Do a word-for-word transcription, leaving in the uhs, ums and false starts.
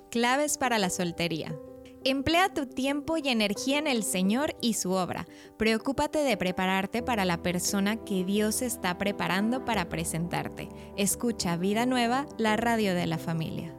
Claves para la soltería. Emplea tu tiempo y energía en el Señor y su obra. Preocúpate de prepararte para la persona que Dios está preparando para presentarte. Escucha Vida Nueva, la radio de la familia.